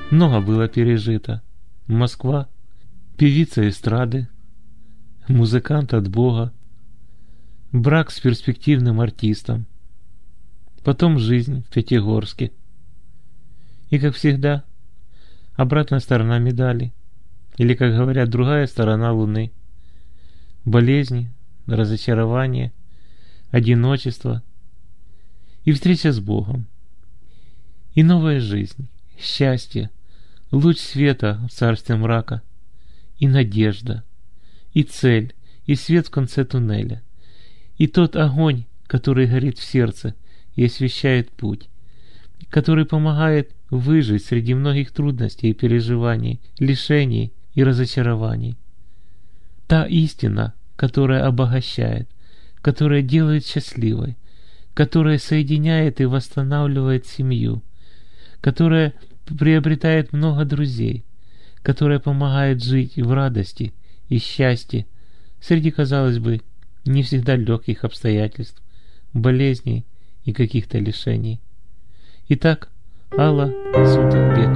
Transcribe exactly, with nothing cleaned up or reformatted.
Много было пережито. Москва, певица эстрады, музыкант от Бога, брак с перспективным артистом, потом жизнь в Пятигорске. И, как всегда, обратная сторона медали, или, как говорят, другая сторона Луны. Болезни, разочарование, одиночество и встреча с Богом. И новая жизнь, счастье, луч света в царстве мрака, и надежда, и цель, и свет в конце туннеля, и тот огонь, который горит в сердце и освещает путь, который помогает выжить среди многих трудностей и переживаний, лишений и разочарований. Та истина, которая обогащает, которая делает счастливой, которая соединяет и восстанавливает семью, которая приобретает много друзей, которая помогает жить в радости и счастье среди, казалось бы, не всегда легких обстоятельств, болезней и каких-то лишений. Итак, Алла Сутенбек.